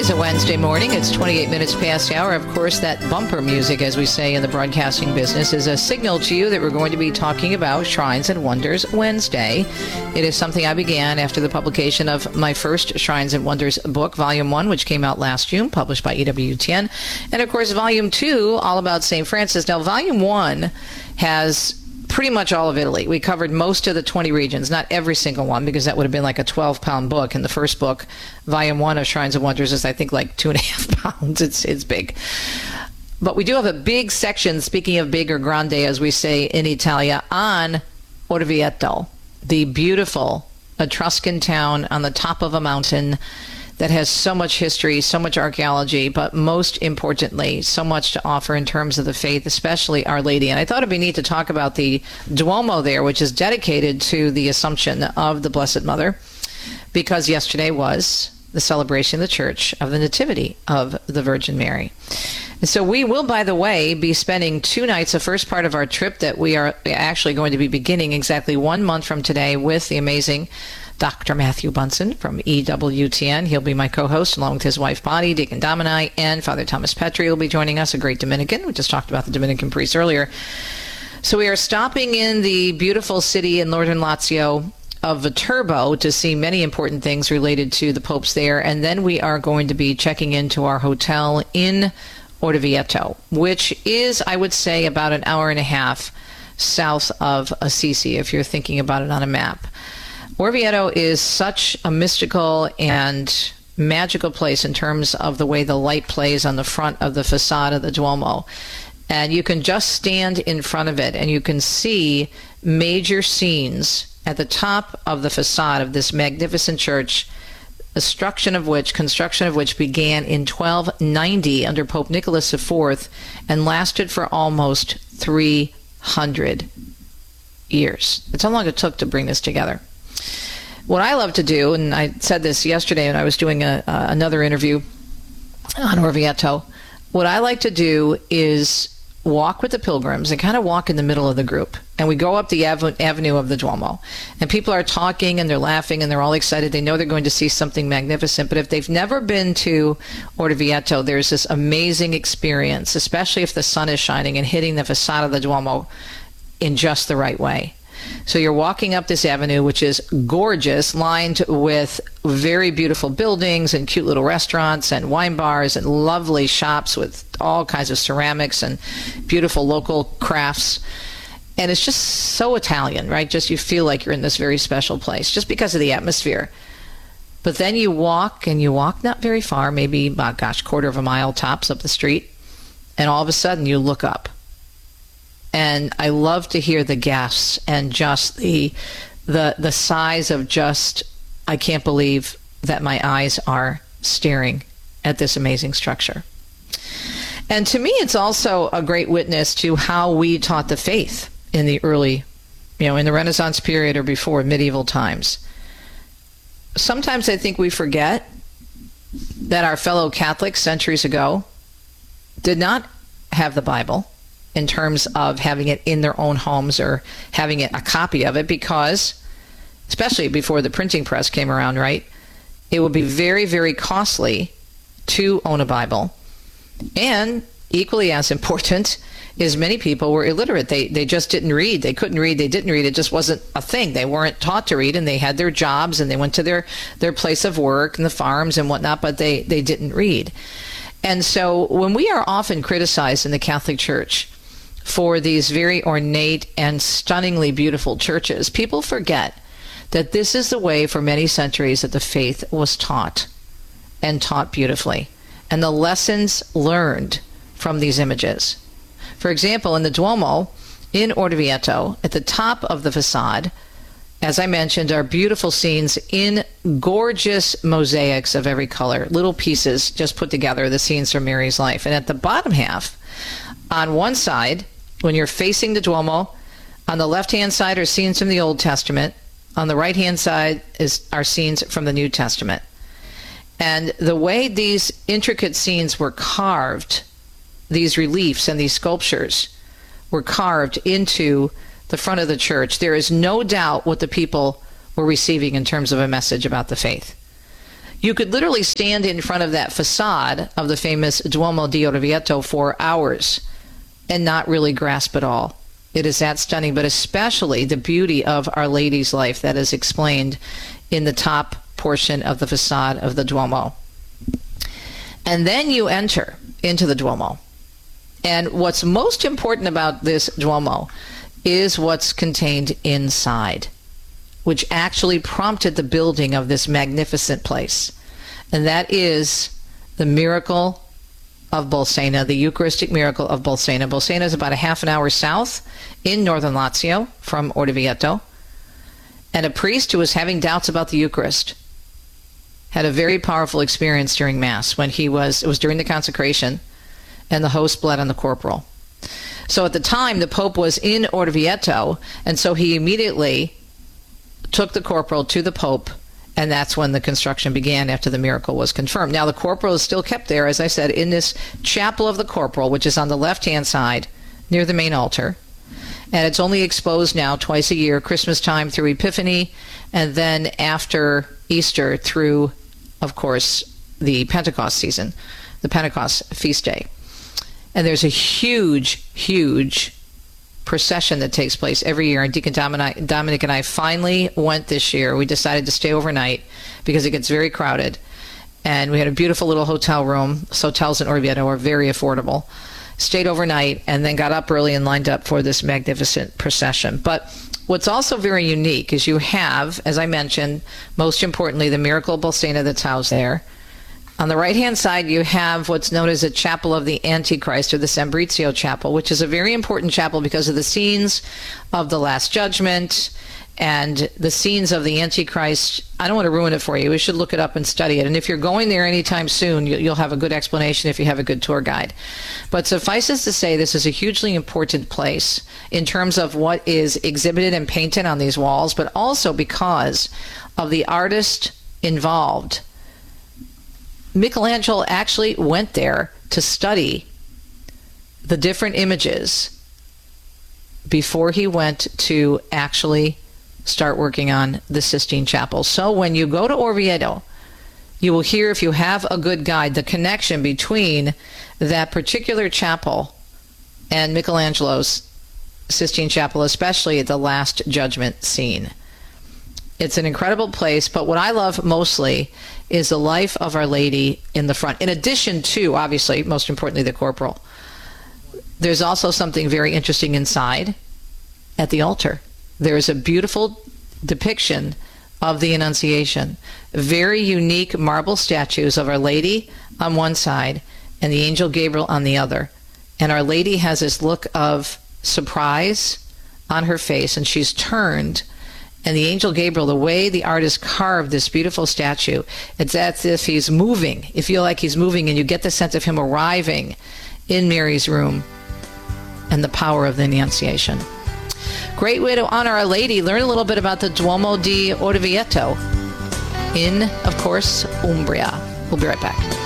always a Wednesday morning. It's 28 minutes past the hour. Of course, that bumper music, as we say in the broadcasting business, is a signal to you that we're going to be talking about Shrines and Wonders Wednesday. It is something I began after the publication of my first Shrines and Wonders book, Volume 1, which came out last June, published by EWTN. And, of course, Volume 2, all about St. Francis. Now, Volume 1 has pretty much all of Italy. We covered most of the 20 regions, not every single one, because that would have been like a 12-pound book. And the first book, Volume 1 of Shrines and Wonders, is I think like 2.5 pounds. It's big. But we do have a big section, speaking of big or grande, as we say in Italia, on Orvieto, the beautiful Etruscan town on the top of a mountain that has so much history, so much archaeology, but most importantly, so much to offer in terms of the faith, especially Our Lady. And I thought it'd be neat to talk about the Duomo there, which is dedicated to the Assumption of the Blessed Mother, because yesterday was the celebration of the Church of the Nativity of the Virgin Mary. And so we will, by the way, be spending 2 nights, the first part of our trip that we are actually going to be beginning exactly 1 month from today with the amazing Dr. Matthew Bunson from EWTN. He'll be my co-host along with his wife, Bonnie, Deacon Domini, and Father Thomas Petri will be joining us, a great Dominican. We just talked about the Dominican priest earlier. So we are stopping in the beautiful city in northern Lazio of Viterbo to see many important things related to the popes there. And then we are going to be checking into our hotel in Orvieto, which is, I would say, about an hour and a half south of Assisi, if you're thinking about it on a map. Orvieto is such a mystical and magical place in terms of the way the light plays on the front of the facade of the Duomo. And you can just stand in front of it and you can see major scenes at the top of the facade of this magnificent church, construction of which began in 1290 under Pope Nicholas IV and lasted for almost 300 years. That's how long it took to bring this together. What I love to do, and I said this yesterday when I was doing another interview on Orvieto, what I like to do is walk with the pilgrims and kind of walk in the middle of the group. And we go up the avenue of the Duomo. And people are talking and they're laughing and they're all excited. They know they're going to see something magnificent. But if they've never been to Orvieto, there's this amazing experience, especially if the sun is shining and hitting the facade of the Duomo in just the right way. So you're walking up this avenue, which is gorgeous, lined with very beautiful buildings and cute little restaurants and wine bars and lovely shops with all kinds of ceramics and beautiful local crafts. And it's just so Italian, right? Just you feel like you're in this very special place just because of the atmosphere. But then you walk not very far, maybe about, quarter of a mile tops up the street. And all of a sudden you look up. And I love to hear the gasps and just the size of just, I can't believe that my eyes are staring at this amazing structure. And to me, it's also a great witness to how we taught the faith in the early, in the Renaissance period or before medieval times. Sometimes I think we forget that our fellow Catholics centuries ago did not have the Bible in terms of having it in their own homes or having it a copy of it, because, especially before the printing press came around, right, it would be very, very costly to own a Bible. And equally as important is many people were illiterate. They just didn't read. They couldn't read. They didn't read. It just wasn't a thing. They weren't taught to read, and they had their jobs and they went to their place of work and the farms and whatnot, but they didn't read. And so when we are often criticized in the Catholic Church for these very ornate and stunningly beautiful churches, people forget that this is the way for many centuries that the faith was taught, and taught beautifully, and the lessons learned from these images. For example, in the Duomo in Orvieto, at the top of the facade, as I mentioned, are beautiful scenes in gorgeous mosaics of every color, little pieces just put together, the scenes from Mary's life. And at the bottom half, on one side, when you're facing the Duomo, on the left-hand side are scenes from the Old Testament. On the right-hand side are scenes from the New Testament. And the way these intricate scenes were carved, these reliefs and these sculptures were carved into the front of the church, there is no doubt what the people were receiving in terms of a message about the faith. You could literally stand in front of that facade of the famous Duomo di Orvieto for hours and not really grasp it all. It is that stunning, but especially the beauty of Our Lady's life that is explained in the top portion of the facade of the Duomo. And then you enter into the Duomo. And what's most important about this Duomo is what's contained inside, which actually prompted the building of this magnificent place. And that is the miracle of Bolsena, the Eucharistic miracle of Bolsena. Bolsena is about a half an hour south in northern Lazio from Orvieto. And a priest who was having doubts about the Eucharist had a very powerful experience during Mass when it was during the consecration, and the host bled on the corporal. So at the time, the Pope was in Orvieto, and so he immediately took the corporal to the Pope, and that's when the construction began after the miracle was confirmed. Now, the corporal is still kept there, as I said, in this chapel of the corporal, which is on the left-hand side near the main altar. And it's only exposed now twice a year, Christmas time through Epiphany, and then after Easter through, of course, the Pentecost season, the Pentecost feast day. And there's a huge, huge procession that takes place every year. And Deacon Dominic and I finally went this year. We decided to stay overnight because it gets very crowded. And we had a beautiful little hotel room. Hotels in Orvieto are very affordable. Stayed overnight and then got up early and lined up for this magnificent procession. But what's also very unique is you have, as I mentioned, most importantly, the miracle of Bolsena that's housed there. On the right-hand side, you have what's known as a Chapel of the Antichrist, or the Sambrizio Chapel, which is a very important chapel because of the scenes of the Last Judgment and the scenes of the Antichrist. I don't want to ruin it for you. We should look it up and study it. And if you're going there anytime soon, you'll have a good explanation if you have a good tour guide. But suffices to say, this is a hugely important place in terms of what is exhibited and painted on these walls, but also because of the artist involved. Michelangelo actually went there to study the different images before he went to actually start working on the Sistine Chapel. So when you go to Orvieto, you will hear, if you have a good guide, the connection between that particular chapel and Michelangelo's Sistine Chapel, especially the Last Judgment scene. It's an incredible place, but what I love mostly is the life of Our Lady in the front. In addition to, obviously, most importantly, the corporal. There's also something very interesting inside at the altar. There is a beautiful depiction of the Annunciation. Very unique marble statues of Our Lady on one side and the angel Gabriel on the other. And Our Lady has this look of surprise on her face, and she's turned. And the angel Gabriel, the way the artist carved this beautiful statue, it's as if he's moving. You feel like he's moving, and you get the sense of him arriving in Mary's room and the power of the Annunciation. Great way to honor Our Lady. Learn a little bit about the Duomo di Orvieto in, of course, Umbria. We'll be right back.